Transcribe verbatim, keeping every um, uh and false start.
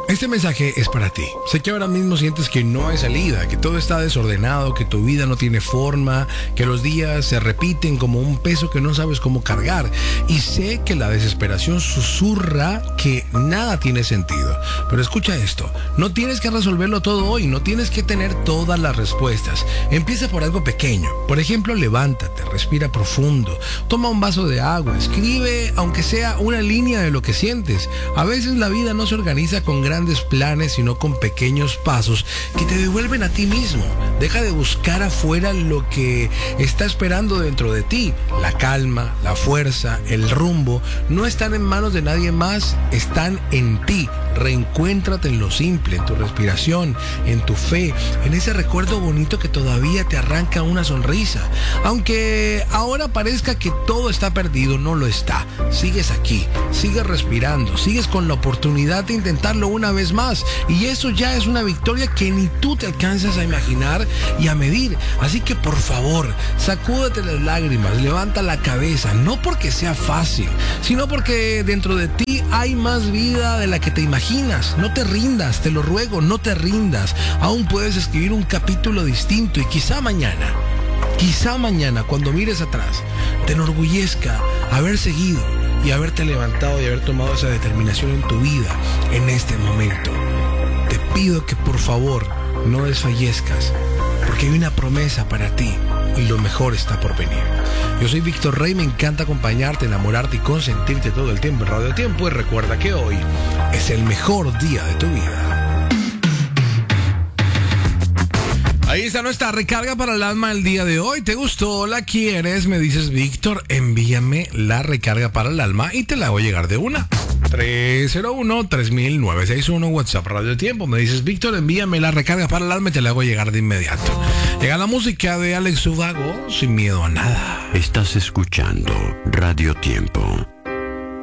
Este mensaje es para ti. Sé que ahora mismo sientes que no hay salida, que todo está desordenado, que tu vida no tiene forma, que los días se repiten como un peso que no sabes cómo cargar. Y sé que la desesperación susurra que nada tiene sentido. Pero escucha esto, no tienes que resolverlo todo hoy, no tienes que tener todas las respuestas. Empieza por algo pequeño. Por ejemplo, levántate, respira profundo, toma un vaso de agua, escribe aunque sea una línea de lo que sientes. A veces la vida no se organiza con grandes planes, sino con pequeños pasos que te devuelven a ti mismo. Deja de buscar afuera lo que está esperando dentro de ti. La calma, la fuerza, el rumbo no están en manos de nadie más, están en ti. Reencuéntrate en lo simple, en tu respiración, en tu fe, en ese recuerdo bonito que todavía te arranca una sonrisa. Aunque ahora parezca que todo está perdido, no lo está. Sigues aquí, sigues respirando, sigues con la oportunidad de intentarlo una vez más. Y eso ya es una victoria que ni tú te alcanzas a imaginar y a medir. Así que por favor, sacúdete las lágrimas, levanta la cabeza, no porque sea fácil, sino porque dentro de ti hay más vida de la que te imaginas. No te rindas, te lo ruego, no te rindas. Aún puedes escribir un capítulo distinto y quizá mañana, quizá mañana cuando mires atrás, te enorgullezca haber seguido y haberte levantado y haber tomado esa determinación en tu vida en este momento. Te pido que por favor no desfallezcas, porque hay una promesa para ti y lo mejor está por venir. Yo soy Víctor Rey, me encanta acompañarte, enamorarte y consentirte todo el tiempo en Radio Tiempo. Y recuerda que hoy es el mejor día de tu vida. Ahí está nuestra recarga para el alma del día de hoy. ¿Te gustó? ¿La quieres? Me dices, Víctor, envíame la recarga para el alma y te la hago llegar de una. tres cero uno, tres mil, nueve seis uno, WhatsApp Radio Tiempo. Me dices, Víctor, envíame la recarga para el alma y te la hago llegar de inmediato. Llega la música de Alex Ubago, Sin Miedo a Nada. Estás escuchando Radio Tiempo.